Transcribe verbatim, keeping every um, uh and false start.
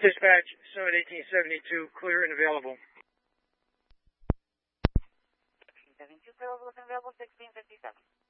Dispatch, Summit eighteen seventy-two, clear and available. eighteen seventy-two, clear, available, sixteen fifty-seven.